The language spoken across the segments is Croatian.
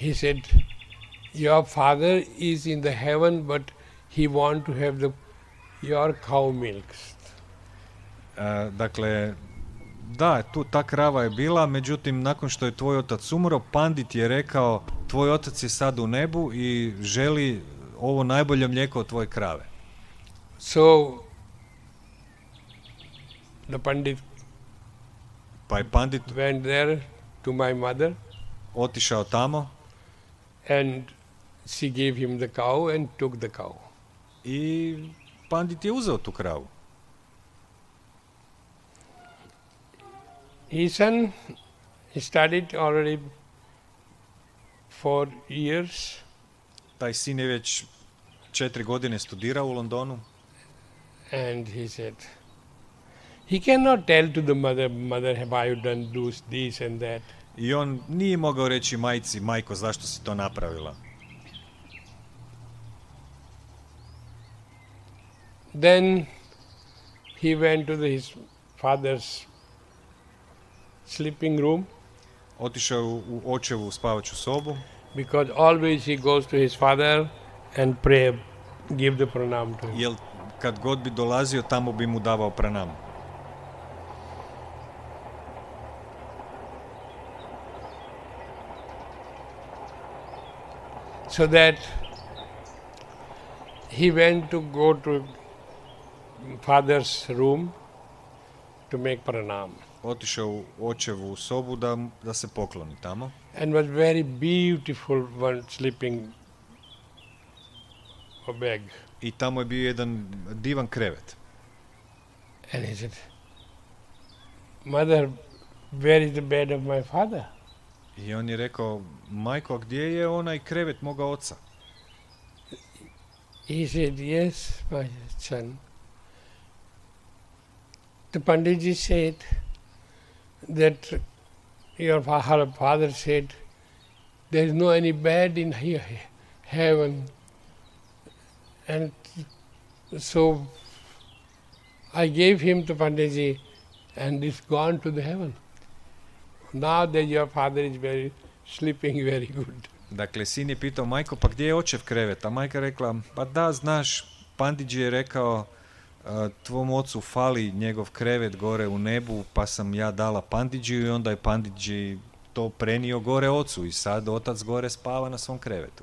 he said, your father is in the heaven, but he want to have your cow milks. Dakle, da, ta krava je bila, međutim, nakon što je tvoj otac umro, pandit je rekao, tvoj otac je sad u nebu i želi ovo najbolje mlijeko od tvoje krave. So, the pandit pa je pandit went there to my mother, otišao tamo and she gave him the cow and took the cow. I pandit je uzeo tu kravu. His son studied already 4 years. Taj sin je već 4 godine studirao u Londonu. And he said, he cannot tell to the mother, have I done this and that. I on nije mogao reći majci, majko, zašto si to napravila? Then he went to his father's sleeping room. Otišao u očevu spavaću sobu. Because always he goes to his father and pray, give the pranam to him. Jel kad god bi dolazio, tamo bi mu davao pranam. So that he went to go to father's room to make pranam. Otišao u očevu sobu da se pokloni tamo. And was very beautiful one sleeping bag. I tamo je bio jedan divan krevet. And he said, Mother, where is the bed of my father? I on je rekao, majko, gdje je onaj krevet moga oca? He said, yes, my son. The Panditji said that your father said there is no any bed in heaven. And so I gave him to Panditji and it's gone to the heaven. Now that your father is sleeping very good. Dakle, sin je pitao, majko, pa gdje je očev krevet? A majka rekla, pa da, znaš, Panditji je rekao, tvom ocu fali njegov krevet gore u nebu, pa sam ja dala Panditjiju i onda je Panditji to prenio gore ocu i sad otac gore spava na svom krevetu.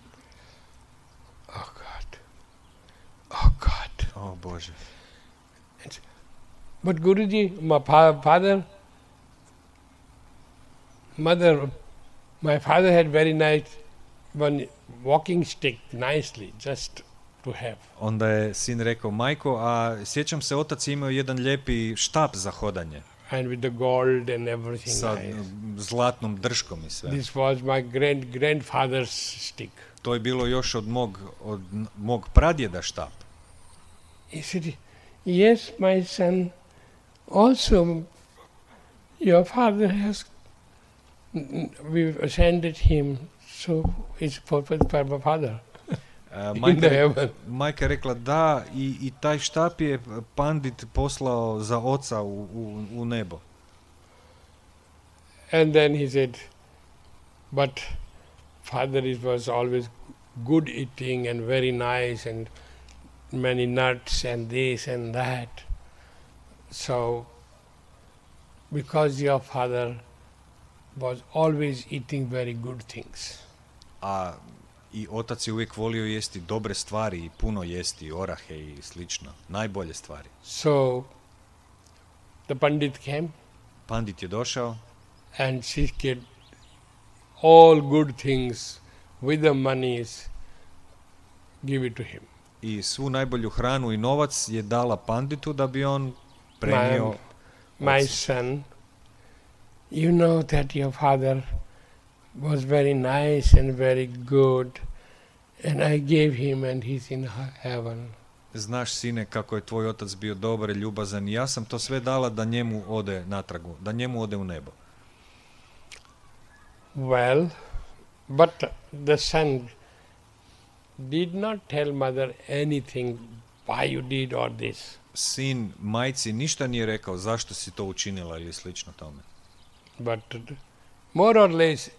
Oh God. Oh God. O Bože. But Guruji, my father had very nice one walking stick, nicely, just to have. Onda je sin rekao, majko, a sjećam se, otac imao jedan lijepi štap za hodanje. And with the gold and everything. Sa zlatnom drškom i sve. This was my grandfather's stick. To je bilo još od mog pradjeda štap. He said, yes, my son, also your father has, we ascended him, so it's for my father. Majka je rekla da i taj štap je pandit poslao za oca u nebo. And then he said, but father was always good eating and very nice and many nuts and this and that. So, because your father was always eating very good things. I otac je uvijek volio jesti dobre stvari i puno jesti orahe i slično, najbolje stvari. So, the Pandit came. Pandit je došao. And she get all good things with the monies, give it to him. I svu najbolju hranu i novac je dala Panditu da bi on prenio. My son, you know that your father was very nice and very good, and I gave him and he's in heaven. Znaš, sine, kako je tvoj otac bio dobar i ljubazan i ja sam to sve dala da njemu ode natragu, da njemu ode u nebo. Well, but the son did not tell mother anything why you did all this. Sin majci ništa nije rekao zašto si to učinila ili slično tome. But more or less